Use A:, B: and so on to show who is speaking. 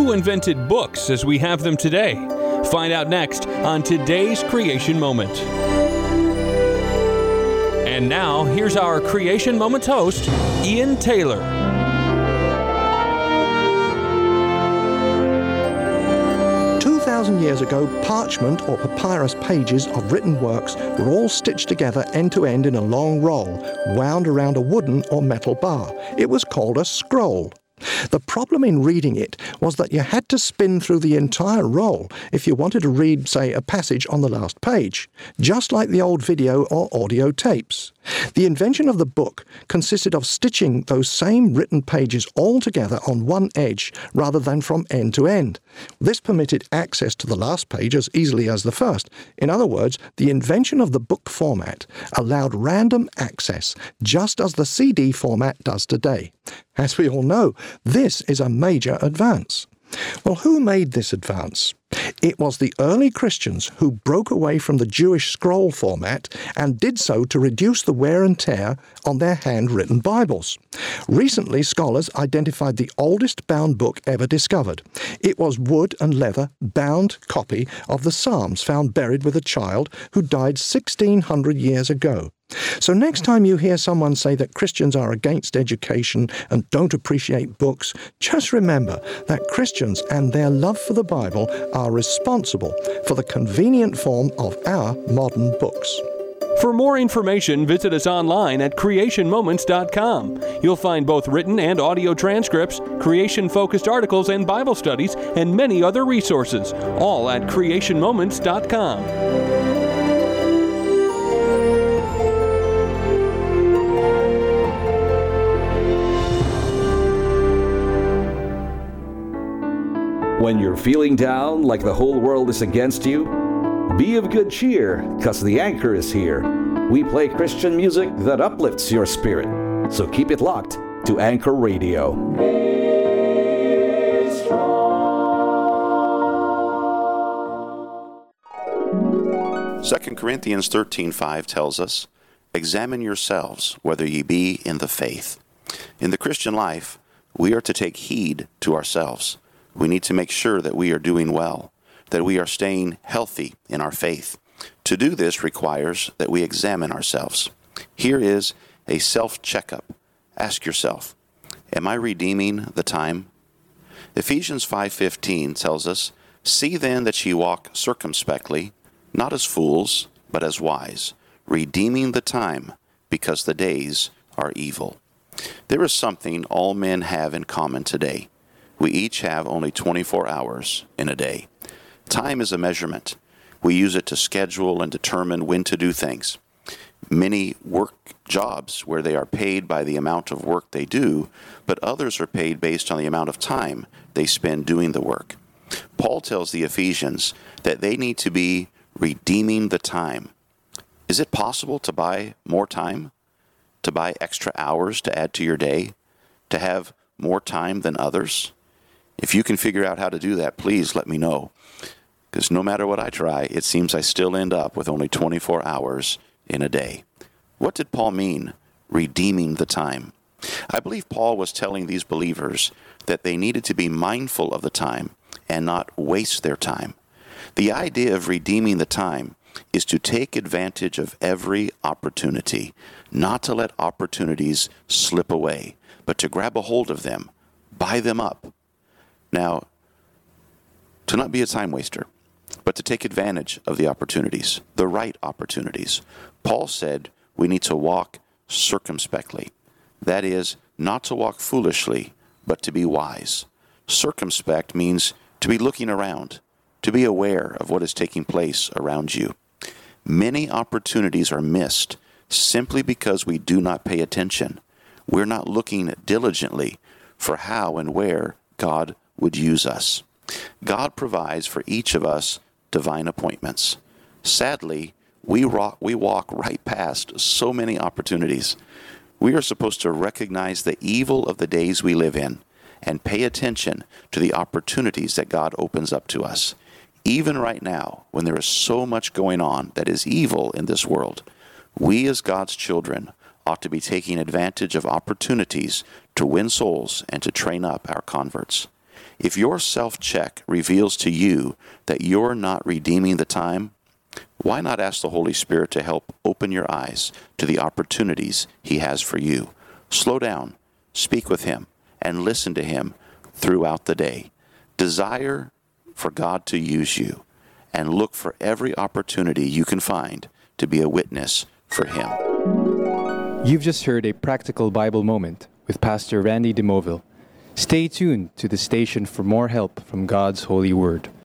A: Who invented books as we have them today? Find out next on today's Creation Moment. And now, here's our Creation Moments host, Ian Taylor.
B: 2,000 years ago, parchment or papyrus pages of written works were all stitched together end to end in a long roll, wound around a wooden or metal bar. It was called a scroll. The problem in reading it was that you had to spin through the entire roll if you wanted to read, say, a passage on the last page, just like the old video or audio tapes. The invention of the book consisted of stitching those same written pages all together on one edge rather than from end to end. This permitted access to the last page as easily as the first. In other words, the invention of the book format allowed random access, just as the CD format does today. As we all know, this is a major advance. Well, who made this advance? It was the early Christians who broke away from the Jewish scroll format and did so to reduce the wear and tear on their handwritten Bibles. Recently, scholars identified the oldest bound book ever discovered. It was wood and leather bound copy of the Psalms found buried with a child who died 1,600 years ago. So next time you hear someone say that Christians are against education and don't appreciate books, just remember that Christians and their love for the Bible are responsible for the convenient form of our modern books.
A: For more information, visit us online at creationmoments.com. You'll find both written and audio transcripts, creation-focused articles and Bible studies, and many other resources, all at creationmoments.com.
C: When you're feeling down like the whole world is against you, be of good cheer, 'cause the Anchor is here. We play Christian music that uplifts your spirit. So keep it locked to Anchor Radio.
D: 2 Corinthians 13:5 tells us, "Examine yourselves whether ye be in the faith." In the Christian life, we are to take heed to ourselves. We need to make sure that we are doing well, that we are staying healthy in our faith. To do this requires that we examine ourselves. Here is a self-checkup. Ask yourself, am I redeeming the time? Ephesians 5:15 tells us, "See then that ye walk circumspectly, not as fools, but as wise, redeeming the time, because the days are evil." There is something all men have in common today. We each have only 24 hours in a day. Time is a measurement. We use it to schedule and determine when to do things. Many work jobs where they are paid by the amount of work they do, but others are paid based on the amount of time they spend doing the work. Paul tells the Ephesians that they need to be redeeming the time. Is it possible to buy more time? To buy extra hours to add to your day? To have more time than others? If you can figure out how to do that, please let me know. Because no matter what I try, it seems I still end up with only 24 hours in a day. What did Paul mean, redeeming the time? I believe Paul was telling these believers that they needed to be mindful of the time and not waste their time. The idea of redeeming the time is to take advantage of every opportunity, not to let opportunities slip away, but to grab a hold of them, buy them up. Now, to not be a time waster, but to take advantage of the opportunities, the right opportunities. Paul said we need to walk circumspectly. That is, not to walk foolishly, but to be wise. Circumspect means to be looking around, to be aware of what is taking place around you. Many opportunities are missed simply because we do not pay attention. We're not looking diligently for how and where God would use us. God provides for each of us divine appointments. Sadly, we walk right past so many opportunities. We are supposed to recognize the evil of the days we live in and pay attention to the opportunities that God opens up to us. Even right now, when there is so much going on that is evil in this world, we as God's children ought to be taking advantage of opportunities to win souls and to train up our converts. If your self-check reveals to you that you're not redeeming the time, why not ask the Holy Spirit to help open your eyes to the opportunities He has for you? Slow down, speak with Him, and listen to Him throughout the day. Desire for God to use you, and look for every opportunity you can find to be a witness for Him.
E: You've just heard a practical Bible moment with Pastor Randy DeMoville. Stay tuned to the station for more help from God's holy word.